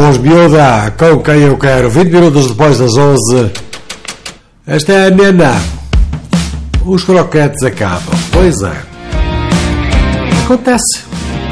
Os Miúda, com quem eu quero. 20 minutos depois das 11. Esta é a minha nave. Os croquetes acabam. Pois é. Acontece.